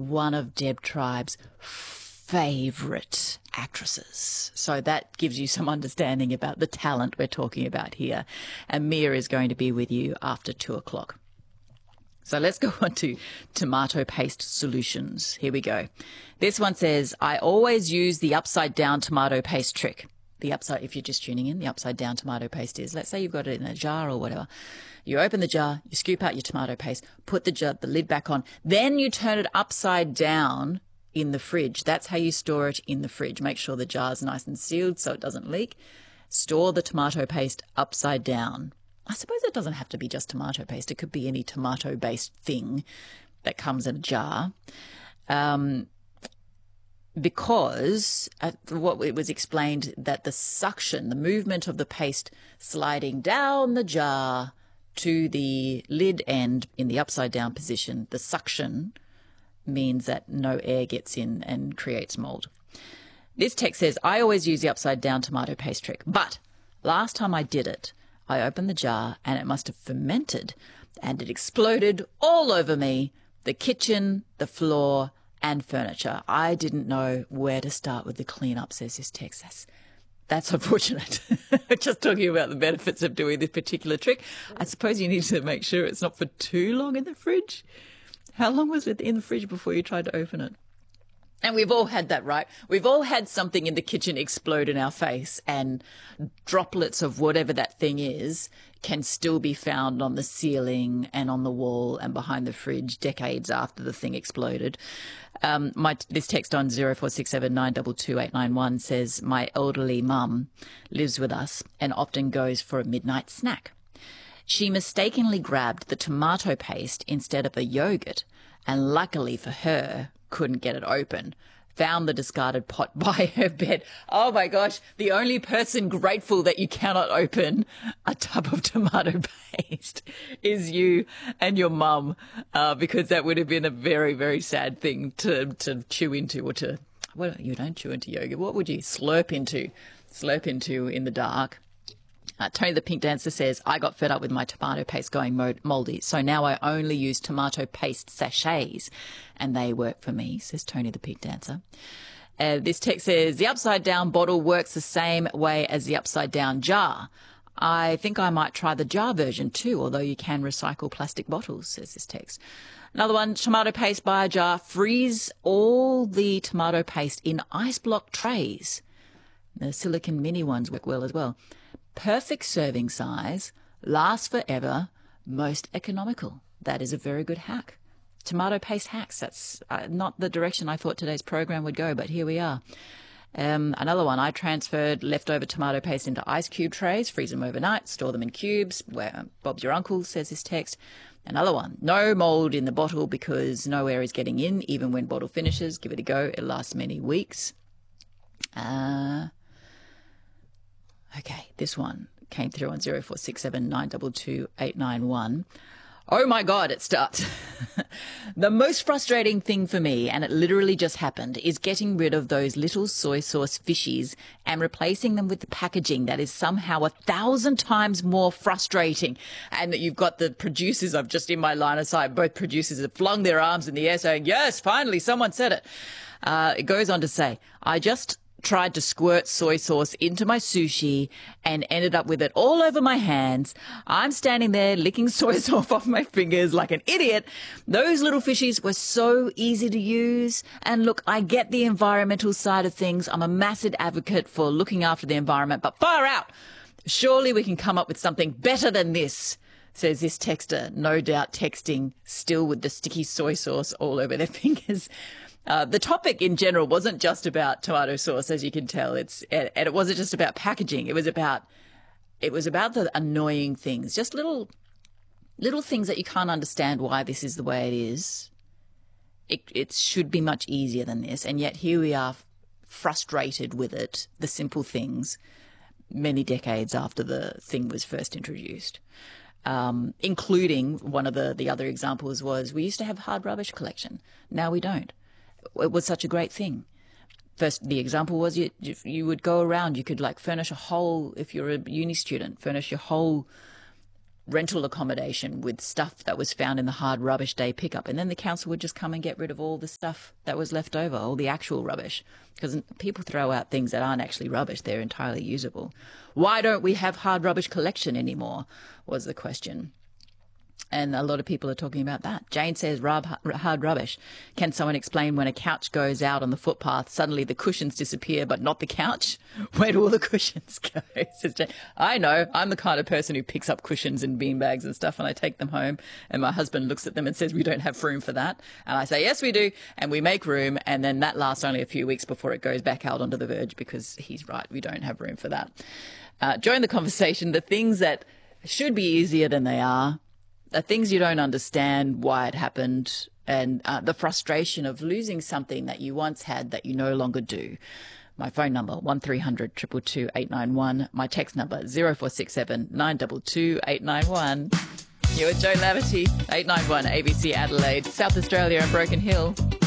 one of Deb Tribe's favourite actresses. So that gives you some understanding about the talent we're talking about here. And Mia is going to be with you after 2:00. So let's go on to tomato paste solutions. Here we go. This one says, I always use the upside down tomato paste trick. The upside, if you're just tuning in, the upside down tomato paste is, let's say you've got it in a jar or whatever. You open the jar, you scoop out your tomato paste, put the lid back on, then you turn it upside down in the fridge. That's how you store it in the fridge. Make sure the jar's nice and sealed so it doesn't leak. Store the tomato paste upside down. I suppose it doesn't have to be just tomato paste. It could be any tomato-based thing that comes in a jar. Because what it was explained that the suction, the movement of the paste sliding down the jar to the lid end in the upside down position, the suction means that no air gets in and creates mold. This text says, I always use the upside down tomato paste trick, but last time I did it, I opened the jar and it must have fermented and it exploded all over me, the kitchen, the floor and furniture. I didn't know where to start with the cleanup, says this text. That's unfortunate. Just talking about the benefits of doing this particular trick. I suppose you need to make sure it's not for too long in the fridge. How long was it in the fridge before you tried to open it? And we've all had that, right? We've all had something in the kitchen explode in our face and droplets of whatever that thing is can still be found on the ceiling and on the wall and behind the fridge decades after the thing exploded. This text on 0467922891 says, my elderly mum lives with us and often goes for a midnight snack. She mistakenly grabbed the tomato paste instead of a yogurt and luckily for her, couldn't get it open. Found the discarded pot by her bed. Oh my gosh, the only person grateful that you cannot open a tub of tomato paste is you and your mum, because that would have been a very, very sad thing to chew into or to, well, you don't chew into yogurt. What would you slurp into in the dark? Tony the Pink Dancer says, I got fed up with my tomato paste going mouldy, so now I only use tomato paste sachets, and they work for me, says Tony the Pink Dancer. This text says, the upside-down bottle works the same way as the upside-down jar. I think I might try the jar version too, although you can recycle plastic bottles, says this text. Another one, tomato paste by a jar. Freeze all the tomato paste in ice block trays. The silicone mini ones work well as well. Perfect serving size, lasts forever, most economical. That is a very good hack. Tomato paste hacks, that's not the direction I thought today's program would go, but here we are. Another one, I transferred leftover tomato paste into ice cube trays, freeze them overnight, store them in cubes. Where Bob's your uncle, says this text. Another one, no mold in the bottle because no air is getting in, even when bottle finishes. Give it a go. It lasts many weeks. Okay, this one came through on 0467922891. Oh my God, it starts. The most frustrating thing for me, and it literally just happened, is getting rid of those little soy sauce fishies and replacing them with the packaging that is somehow 1,000 times more frustrating. And that you've got the producers, I've just in my line of sight, both producers have flung their arms in the air saying, yes, finally, someone said it. It goes on to say, I just tried to squirt soy sauce into my sushi and ended up with it all over my hands. I'm standing there licking soy sauce off my fingers like an idiot. Those little fishies were so easy to use. And look, I get the environmental side of things. I'm a massive advocate for looking after the environment, but far out. Surely we can come up with something better than this, says this texter, no doubt texting still with the sticky soy sauce all over their fingers. The topic in general wasn't just about tomato sauce, as you can tell. And it wasn't just about packaging. It was about the annoying things, just little things that you can't understand why this is the way it is. It should be much easier than this, and yet here we are, frustrated with it. The simple things, many decades after the thing was first introduced. Including one of the other examples was we used to have hard rubbish collection. Now we don't. It was such a great thing. First, the example was you would go around, you could like furnish a whole, if you're a uni student, furnish your whole rental accommodation with stuff that was found in the hard rubbish day pickup. And then the council would just come and get rid of all the stuff that was left over, all the actual rubbish. Because people throw out things that aren't actually rubbish. They're entirely usable. Why don't we have hard rubbish collection anymore, was the question. And a lot of people are talking about that. Jane says, hard rubbish. Can someone explain when a couch goes out on the footpath, suddenly the cushions disappear, but not the couch? Where do all the cushions go? Says Jane. I know. I'm the kind of person who picks up cushions and beanbags and stuff, and I take them home. And my husband looks at them and says, we don't have room for that. And I say, yes, we do. And we make room. And then that lasts only a few weeks before it goes back out onto the verge, because he's right. We don't have room for that. Join the conversation. The things that should be easier than they are. The things you don't understand why it happened, and the frustration of losing something that you once had that you no longer do. My phone number, 1300 222 891. My text number, 0467 922 891. You're Joe Laverty, 891 ABC Adelaide, South Australia and Broken Hill.